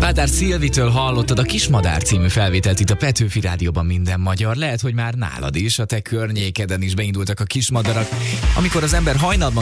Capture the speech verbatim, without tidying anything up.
Pádár Szilvitől hallottad a Kismadár című felvételt itt a Petőfi Rádióban minden magyar. Lehet, hogy már nálad is, a te környékeden is beindultak a kismadarak. Amikor az ember hajnalban